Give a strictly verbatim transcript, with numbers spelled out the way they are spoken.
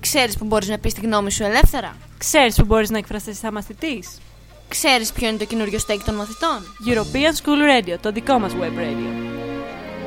Ξέρεις που μπορείς να πεις τη γνώμη σου ελεύθερα? Ξέρεις που μπορείς να εκφραστείς σαν μαθητής? Ξέρεις ποιο είναι το καινούριο στέκι των μαθητών? European School Radio, το δικό μας web radio.